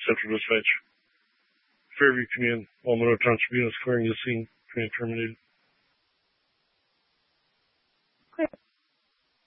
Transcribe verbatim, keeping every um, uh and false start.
Central Dispatch. Fairview Command, all Monroe Township units clearing the scene. Command terminated.